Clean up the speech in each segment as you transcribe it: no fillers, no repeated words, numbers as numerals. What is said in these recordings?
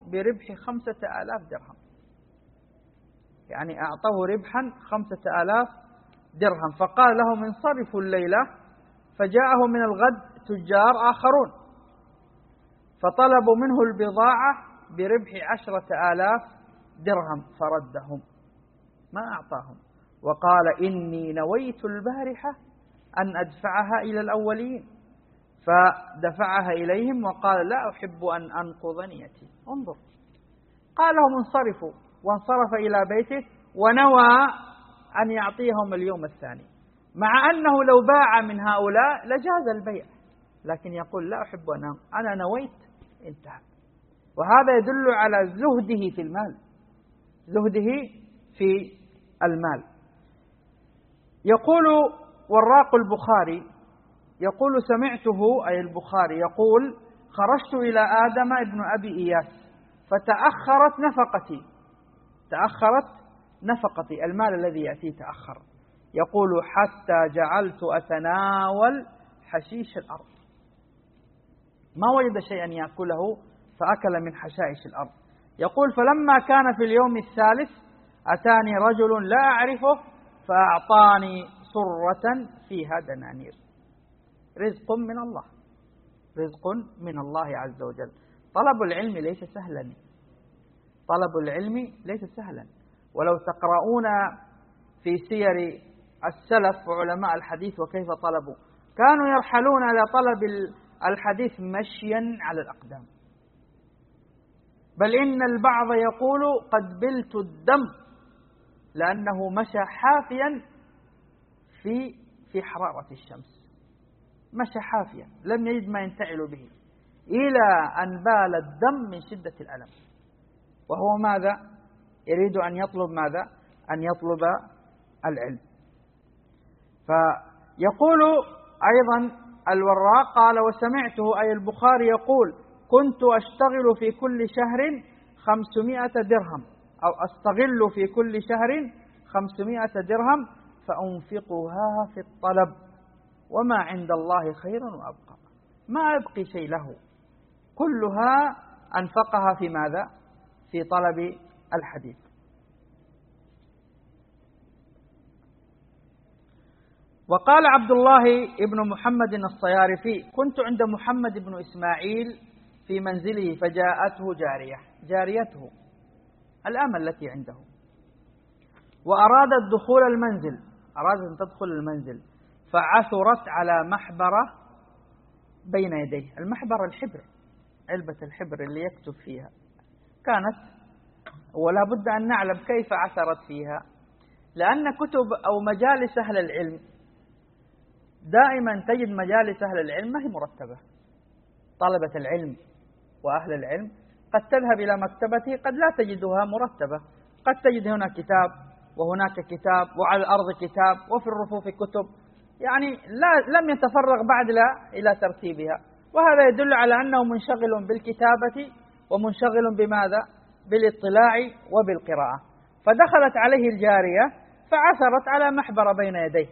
بربح 5000 درهم، يعني أعطوه ربحا 5000 درهم. فقال لهم انصرفوا الليلة، فجاءه من الغد تجار آخرون فطلبوا منه البضاعة بربح 10,000 درهم فردهم، ما أعطاهم، وقال إني نويت البارحة أن أدفعها إلى الأولين، فدفعها إليهم وقال لا أحب أن أنقض نيتي. انظر، قال لهم انصرفوا، وانصرف إلى بيته ونوى أن يعطيهم اليوم الثاني، مع أنه لو باع من هؤلاء لجاز البيع، لكن يقول لا أحب أن أنا نويت، انتهى. وهذا يدل على زهده في المال، زهده في المال. يقول وراق البخاري يقول سمعته أي البخاري يقول خرجت إلى آدم ابن أبي إياس فتأخرت نفقتي المال الذي يأتي تأخر. يقول حتى جعلت أتناول حشيش الأرض، ما وجد شيئا يأكله فأكل من حشائش الأرض. يقول فلما كان في اليوم الثالث أتاني رجل لا أعرفه فأعطاني صرة فيها دنانير. رزق من الله، رزق من الله عز وجل. طلب العلم ليس سهلا، طلب العلم ليس سهلا. ولو تقرؤون في سير السلف وعلماء الحديث وكيف طلبوا، كانوا يرحلون على طلب الحديث مشيا على الأقدام، بل إن البعض يقول قد بلت الدم لأنه مشى حافيا في حرارة الشمس، مشى حافيا لم يجد ما ينتعل به، إلى أن بال الدم من شدة الألم، وهو ماذا؟ يريد أن يطلب ماذا؟ أن يطلب العلم. فيقول أيضا الوراق قال وسمعته أي البخاري يقول كنت أشتغل في كل شهر 500 درهم، أو أستغل في كل شهر 500 درهم فأنفقها في الطلب، وما عند الله خير وأبقى، ما أبقي شيء له، كلها أنفقها في ماذا؟ في طلب الحديث. وقال عبد الله بن محمد الصيارفي كنت عند محمد بن إسماعيل في منزله فجاءته جاريته الأمة التي عنده، وأرادت دخول المنزل، أرادت أن تدخل المنزل، فعثرت على محبرة بين يديه. المحبرة الحبر، علبة الحبر اللي يكتب فيها، كانت، ولا بد أن نعلم كيف عثرت فيها، لأن كتب أو مجالس أهل العلم دائما تجد مجالس أهل العلم ما هي مرتبة. طلبة العلم وأهل العلم قد تذهب إلى مكتبته قد لا تجدها مرتبة، قد تجد هنا كتاب وهناك كتاب وعلى الأرض كتاب وفي الرفوف كتب، يعني لم يتفرغ بعد إلى ترتيبها، وهذا يدل على أنه منشغل بالكتابة ومنشغل بماذا؟ بالاطلاع وبالقراءة. فدخلت عليه الجارية فعثرت على محبر بين يديه،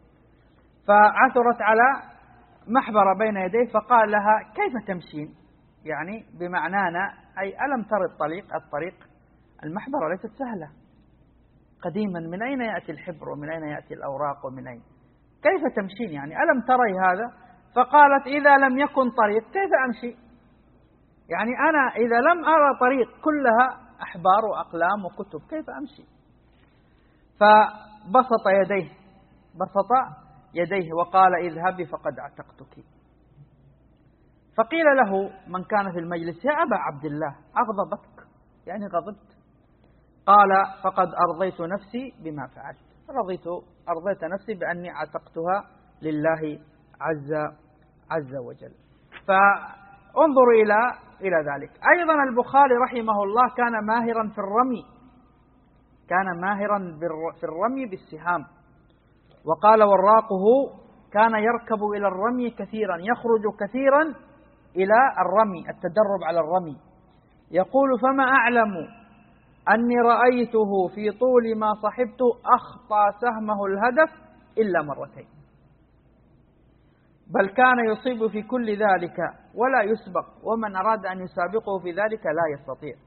بين يديه فقال لها كيف تمشين؟ يعني بمعنانا أي ألم تر الطريق؟ المحبرة ليست سهلة قديما، من أين يأتي الحبر ومن أين يأتي الأوراق ومن أين؟ كيف تمشين؟ يعني ألم تري هذا؟ فقالت إذا لم يكن طريق كيف أمشي؟ يعني أنا إذا لم أرى طريق كلها أحبار وأقلام وكتب كيف أمشي؟ فبسط يديه وقال اذهبي فقد اعتقتك. فقيل له من كان في المجلس يا أبا عبد الله أغضبتك؟ يعني غضبت؟ قال فقد أرضيت نفسي بما فعلت، أرضيت نفسي بأني اعتقتها لله عز وجل. فانظروا إلى ذلك. أيضا البخاري رحمه الله كان ماهرا في الرمي بالسهام. وقال وراقه كان يركب إلى الرمي كثيرا، يخرج كثيرا إلى الرمي، التدرب على الرمي. يقول فما أعلم أني رأيته في طول ما صحبته أخطى سهمه الهدف إلا مرتين، بل كان يصيب في كل ذلك ولا يسبق، ومن أراد أن يسابقه في ذلك لا يستطيع.